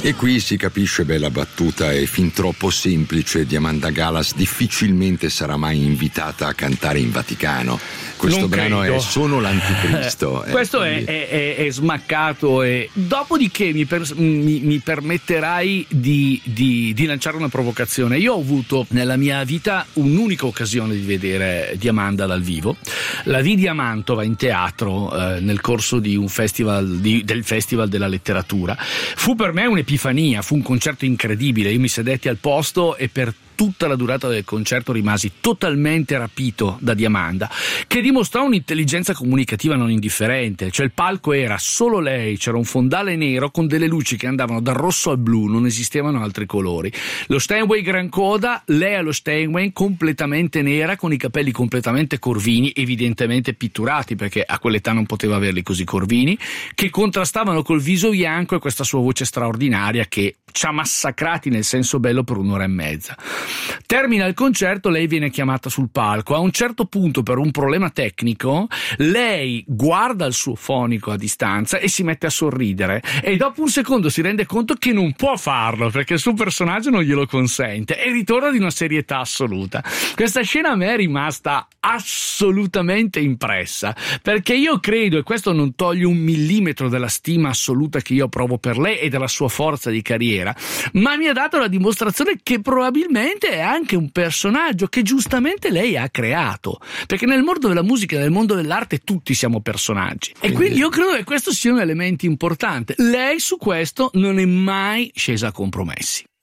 E qui si capisce, bella battuta, è fin troppo semplice. Diamanda Galas difficilmente sarà mai invitata a cantare in Vaticano. Questo Non brano credo. è Sono l'anticristo. Questo è smaccato. E dopodiché mi permetterai di lanciare una provocazione. Io ho avuto nella mia vita un'unica occasione di vedere Diamanda dal vivo. La vidi a Mantova in teatro nel corso di un festival del Festival della Letteratura. Fu per me un'epifania, fu un concerto incredibile. Io mi sedetti al posto e per tutta la durata del concerto rimasi totalmente rapito da Diamanda, che dimostrò un'intelligenza comunicativa non indifferente. Cioè il palco era solo lei, c'era un fondale nero con delle luci che andavano dal rosso al blu, non esistevano altri colori. Lo Steinway gran coda, lei allo Steinway completamente nera, con i capelli completamente corvini, evidentemente pitturati perché a quell'età non poteva averli così corvini, che contrastavano col viso bianco e questa sua voce straordinaria che ci ha massacrati nel senso bello per un'ora e mezza. Termina il concerto, lei viene chiamata sul palco. A un certo punto, per un problema tecnico, lei guarda il suo fonico a distanza e si mette a sorridere, e dopo un secondo si rende conto che non può farlo perché il suo personaggio non glielo consente, e ritorna di una serietà assoluta. Questa scena a me è rimasta assolutamente impressa, perché io credo, e questo non toglie un millimetro della stima assoluta che io provo per lei e della sua forza di carriera, ma mi ha dato la dimostrazione che probabilmente è anche un personaggio che giustamente lei ha creato, perché nel mondo della musica, nel mondo dell'arte, tutti siamo personaggi, e quindi io credo che questo sia un elemento importante. Lei su questo non è mai scesa a compromessi.